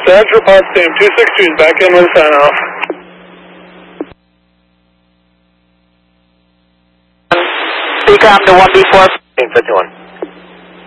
Central Potsdam 262 is back in with a sign off. Decom to 1B4. 51.